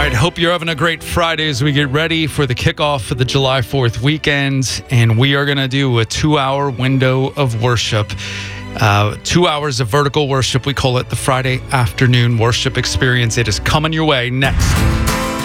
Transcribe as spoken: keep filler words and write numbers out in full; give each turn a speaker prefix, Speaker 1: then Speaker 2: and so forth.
Speaker 1: right, hope you're having a great Friday as we get ready for the kickoff of the July fourth weekend. And we are going to do a two-hour window of worship. Uh, two hours of vertical worship. We call it the Friday afternoon worship experience. It is coming your way next.